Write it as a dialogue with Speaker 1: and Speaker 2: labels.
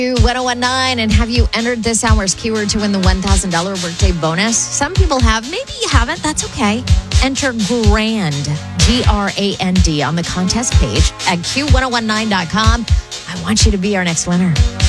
Speaker 1: Q1019, and have you entered this hour's keyword to win the $1,000 workday bonus? Some people have. Maybe you haven't. That's okay. Enter GRAND, GRAND, on the contest page at Q1019.com. I want you to be our next winner.